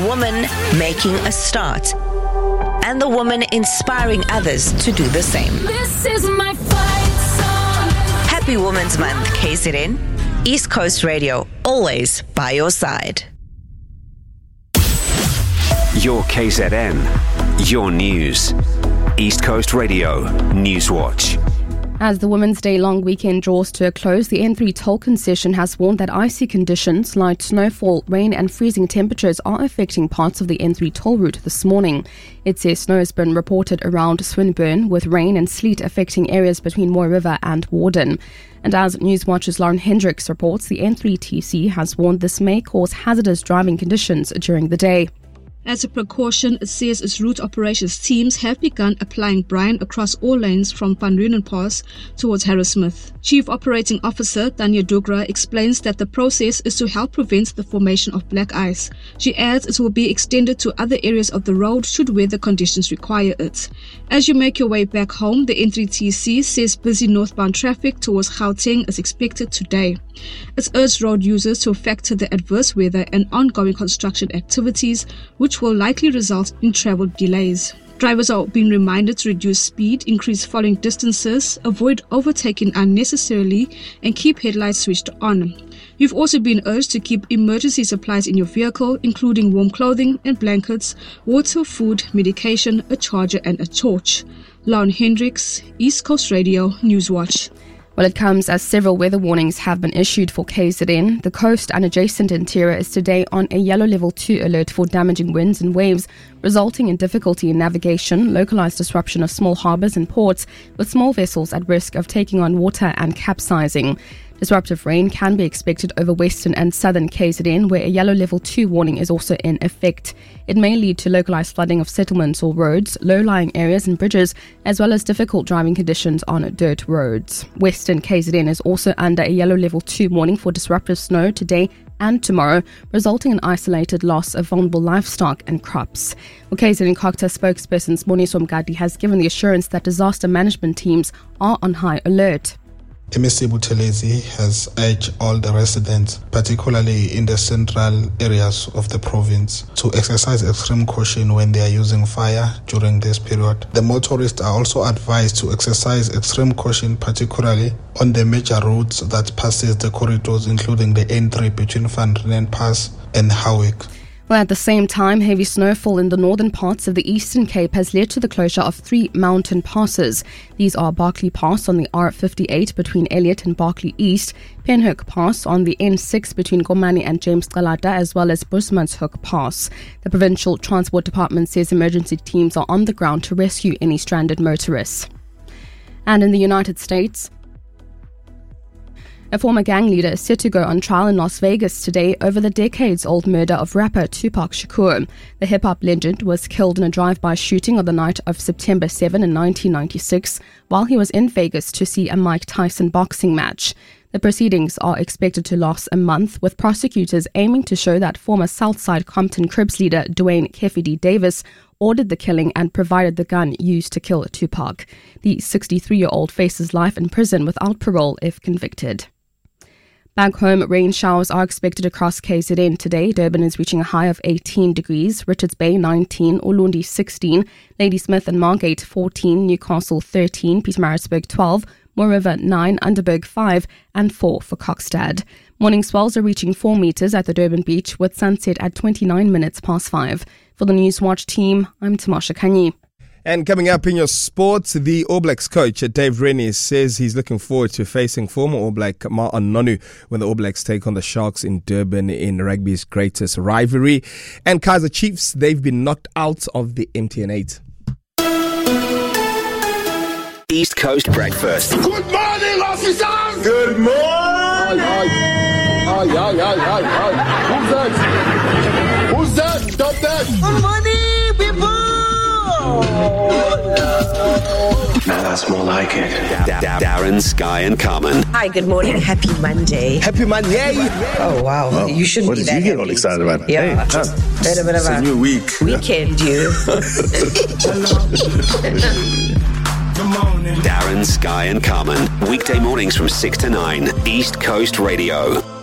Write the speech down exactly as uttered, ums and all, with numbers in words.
woman making a start, and the woman inspiring others to do the same. This is my fight song. Happy Women's Month, K Z N. East Coast Radio, always by your side. Your K Z N, your news. East Coast Radio Newswatch. As the Women's Day long weekend draws to a close, the N three toll concession has warned that icy conditions, light snowfall, rain and freezing temperatures are affecting parts of the N three toll route this morning. It says snow has been reported around Swinburne, with rain and sleet affecting areas between Mooi River and Warden. And as Newswatch's Lauren Hendricks reports, the N three T C has warned this may cause hazardous driving conditions during the day. As a precaution, it says its route operations teams have begun applying brine across all lanes from Van Rieenen Pass towards Harrismith. Chief Operating Officer Tanya Dugra explains that the process is to help prevent the formation of black ice. She adds it will be extended to other areas of the road should weather conditions require it. As you make your way back home, the N three T C says busy northbound traffic towards Gauteng is expected today. It's urged road users to factor the adverse weather and ongoing construction activities, which will likely result in travel delays. Drivers are being reminded to reduce speed, increase following distances, avoid overtaking unnecessarily, and keep headlights switched on. You've also been urged to keep emergency supplies in your vehicle, including warm clothing and blankets, water, food, medication, a charger, and a torch. Lauren Hendricks, East Coast Radio Newswatch. Well, it comes as several weather warnings have been issued for K Z N. The coast and adjacent interior is today on a yellow level two alert for damaging winds and waves, resulting in difficulty in navigation, localized disruption of small harbours and ports, with small vessels at risk of taking on water and capsizing. Disruptive rain can be expected over western and southern K Z N, where a yellow level two warning is also in effect. It may lead to localized flooding of settlements or roads, low-lying areas and bridges, as well as difficult driving conditions on dirt roads. Western K Z N is also under a yellow level two warning for disruptive snow today and tomorrow, resulting in isolated loss of vulnerable livestock and crops. Well, K Z N Cocta spokesperson Mboniso Mgadi has given the assurance that disaster management teams are on high alert. M S C Buthelezi has urged all the residents, particularly in the central areas of the province, to exercise extreme caution when they are using fire during this period. The motorists are also advised to exercise extreme caution, particularly on the major roads that passes the corridors, including the N three between Van Rieenen Pass and Howick. Well, at the same time, heavy snowfall in the northern parts of the Eastern Cape has led to the closure of three mountain passes. These are Barkley Pass on the R fifty-eight between Elliot and Barkley East, Penhoek Pass on the N six between Komani and James Galata, as well as Bushmanshoek Pass. The Provincial Transport Department says emergency teams are on the ground to rescue any stranded motorists. And in the United States, a former gang leader is set to go on trial in Las Vegas today over the decades-old murder of rapper Tupac Shakur. The hip-hop legend was killed in a drive-by shooting on the night of September seventh in nineteen ninety-six while he was in Vegas to see a Mike Tyson boxing match. The proceedings are expected to last a month, with prosecutors aiming to show that former Southside Compton Crips leader Dwayne Keffi D. Davis ordered the killing and provided the gun used to kill Tupac. The sixty-three-year-old faces life in prison without parole if convicted. Back home, rain showers are expected across K Z N today. Durban is reaching a high of eighteen degrees, Richards Bay nineteen, Ulundi sixteen, Ladysmith and Margate fourteen, Newcastle thirteen, Pietermaritzburg twelve, Mooi River nine, Underberg five and four for Kokstad. Morning swells are reaching four metres at the Durban beach with sunset at twenty-nine minutes past five. For the Newswatch team, I'm Tamasha Kanyi. And coming up in your sports, the All Blacks coach Dave Rennie says he's looking forward to facing former All Black Ma'a Nonu when the All Blacks take on the Sharks in Durban in rugby's greatest rivalry. And Kaizer Chiefs, they've been knocked out of the M T N eight. East Coast Breakfast. Good morning, officers! Good morning! Hi, hi, hi, hi, hi, hi. Who's that? Who's that? Stop that! Good morning, people! Now that's more like it. Da- da- Darren, Sky and Carmen. Hi, good morning. Happy Monday. Happy Monday! Oh, wow. Oh, You shouldn't what be did that you get happy. all excited about? Yeah. Hey, huh? Bit, a bit of It's a a new week. weekend, you. Darren, Sky and Carmen. Weekday mornings from six to nine. East Coast Radio.